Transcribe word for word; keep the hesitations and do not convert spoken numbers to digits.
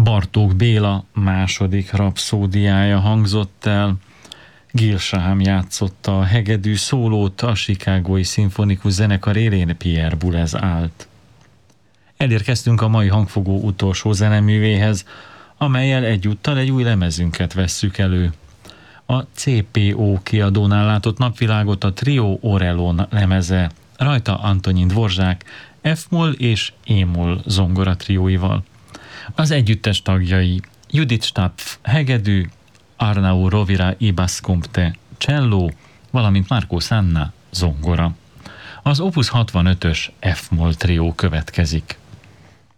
Bartók Béla második rapszódiája hangzott el, Gil Shaham játszotta a hegedű szólót, a Chicagói Szimfonikus Zenekar élén Pierre Boulez állt. Elérkeztünk a mai hangfogó utolsó zeneművéhez, amellyel egyúttal egy új lemezünket vesszük elő. A cé pé o kiadónál látott napvilágot a Trio Orelon lemeze, rajta Antonin Dvorzsák F-moll és E-moll zongora trióival. Az együttes tagjai Judith Stapf hegedű, Arnau Rovira y Bascompte cselló, valamint Marco Sanna zongora. Az Opus hatvanötös F-moll trió következik.